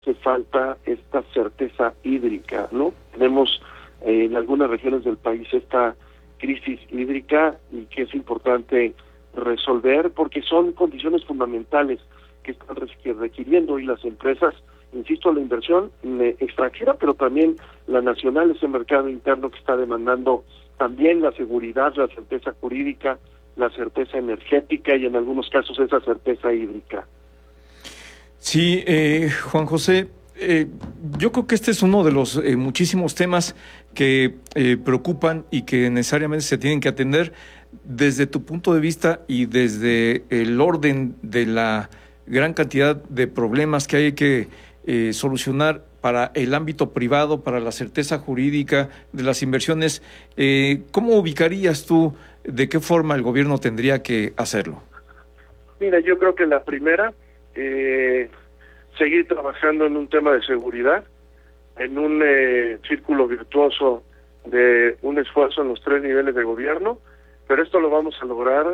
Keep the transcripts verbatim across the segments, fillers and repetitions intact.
hace falta esta certeza hídrica, ¿no? Tenemos eh, en algunas regiones del país esta crisis hídrica y que es importante resolver porque son condiciones fundamentales que están requiriendo y las empresas, insisto, la inversión extranjera, pero también la nacional, ese mercado interno que está demandando también la seguridad, la certeza jurídica, la certeza energética y en algunos casos esa certeza hídrica. Sí, eh, Juan José, eh, yo creo que este es uno de los eh, muchísimos temas que eh, preocupan y que necesariamente se tienen que atender desde tu punto de vista y desde el orden de la gran cantidad de problemas que hay que eh, solucionar para el ámbito privado, para la certeza jurídica de las inversiones. Eh, ¿Cómo ubicarías tú de qué forma el gobierno tendría que hacerlo? Mira, yo creo que la primera, eh, seguir trabajando en un tema de seguridad, en un eh, círculo virtuoso de un esfuerzo en los tres niveles de gobierno, pero esto lo vamos a lograr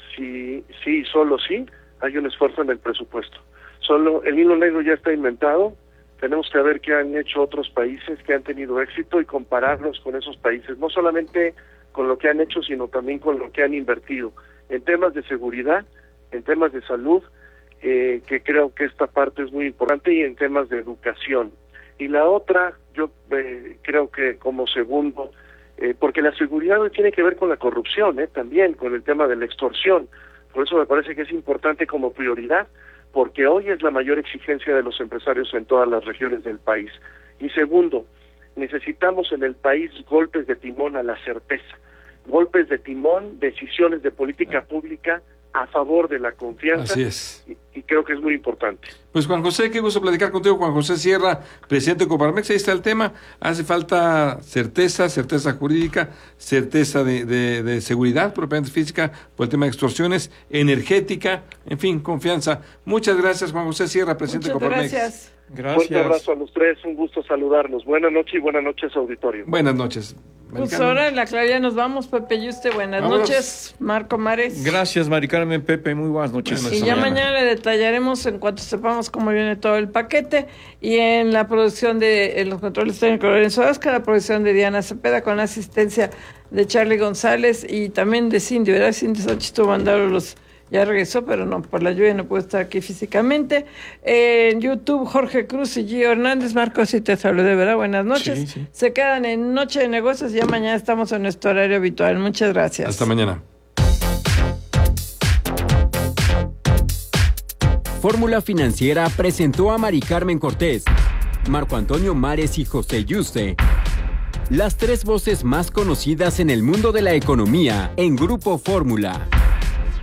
si, si solo sí hay un esfuerzo en el presupuesto. Solo el hilo negro ya está inventado, tenemos que ver qué han hecho otros países que han tenido éxito y compararlos con esos países, no solamente con lo que han hecho, sino también con lo que han invertido en temas de seguridad, en temas de salud, eh, que creo que esta parte es muy importante, y en temas de educación. Y la otra, yo eh, creo que como segundo, eh, porque la seguridad tiene que ver con la corrupción, eh, también con el tema de la extorsión. Por eso me parece que es importante como prioridad, porque hoy es la mayor exigencia de los empresarios en todas las regiones del país. Y segundo, necesitamos en el país golpes de timón a la certeza, golpes de timón, decisiones de política pública a favor de la confianza. Así es. Y, y creo que es muy importante. Pues Juan José, qué gusto platicar contigo. Juan José Sierra, presidente de Coparmex. Ahí está el tema. Hace falta certeza, certeza jurídica, certeza de, de, de seguridad propiamente física por el tema de extorsiones, energética, en fin, confianza. Muchas gracias, Juan José Sierra, presidente Muchas de Coparmex. Gracias. Gracias. Fuerte abrazo a los tres, un gusto saludarnos. Buenas noches y buenas noches, auditorio. Buenas noches. Pues ahora en la claridad nos vamos, Pepe y usted. Buenas Vámonos. noches, Marco Mares. Gracias, Mari Carmen, Pepe, muy buenas noches. Buenas Y ya mañana le detallaremos en cuanto sepamos cómo viene todo el paquete. Y en la producción de en los controles técnicos, Lorenzo Vázquez, la producción de Diana Cepeda con la asistencia de Charlie González y también de Cindy, ¿verdad? Cindy Sánchez estuvo mandando los... Ya regresó, pero no, por la lluvia no puede estar aquí físicamente. Eh, en YouTube, Jorge Cruz y Gio Hernández. Marcos, sí te saludé, ¿verdad? Buenas noches. Sí, sí. Se quedan en Noche de Negocios y ya mañana estamos en nuestro horario habitual. Muchas gracias. Hasta mañana. Fórmula Financiera presentó a Mari Carmen Cortés, Marco Antonio Mares y José Yuste, las tres voces más conocidas en el mundo de la economía en Grupo Fórmula.